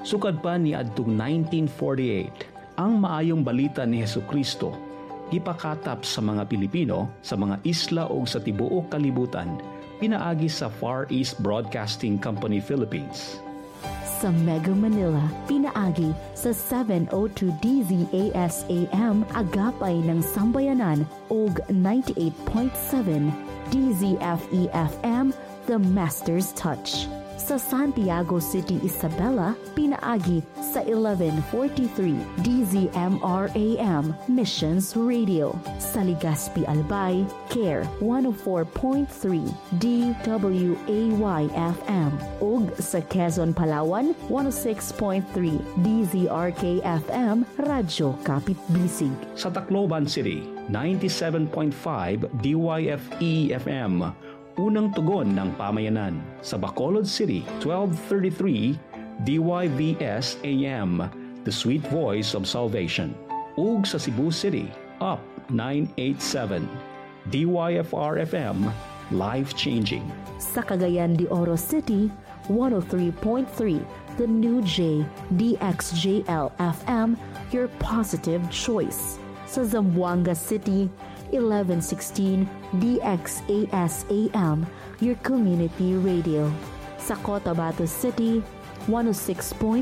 Sukad pa ni adtong 1948, ang maayong balita ni Hesukristo gipakatap sa mga Pilipino sa mga isla o sa tibuok kalibutan pinaagi sa Far East Broadcasting Company Philippines. Sa Mega Manila, pinaagi sa 702 DZAS-AM agapay ng Sambayanan ug 98.7 DZFE-FM The Master's Touch. Sa Santiago City, Isabela, pinaagi sa 1143 DZMR-AM Missions Radio. Sa Legazpi, Albay, CARE 104.3 DWAY-FM. Ug sa Quezon, Palawan, 106.3 DZRK-FM Radyo Kapit Bisig. Sa Tacloban City, 97.5 DYFE-FM Unang Tugon ng Pamayanan. Sa Bacolod City, 1233 DYVS AM, The Sweet Voice of Salvation. Ug sa Cebu City, Up 987 DYFR FM, Life Changing. Sa Cagayan de Oro City, 103.3 The New J DXJL FM, Your Positive Choice. Sa Zamboanga City, 1116 DXAS-AM, your community radio. Sa Cotabato City, 106.9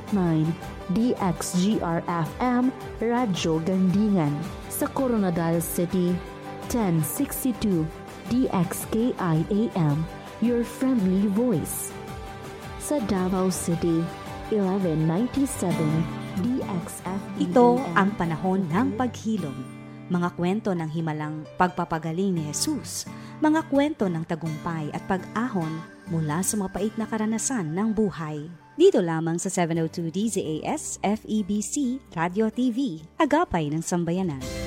DXGR-FM, Radyo Gandingan. Sa Coronadal City, 1062 DXKI-AM, your friendly voice. Sa Davao City, 1197 DXFE. Ito ang panahon ng paghilom. Mga kwento ng himalang pagpapagaling ni Jesus, mga kwento ng tagumpay at pag-ahon mula sa mapait na karanasan ng buhay. Dito lamang sa 702 DZAS FEBC Radio TV, Agapay ng Sambayanan.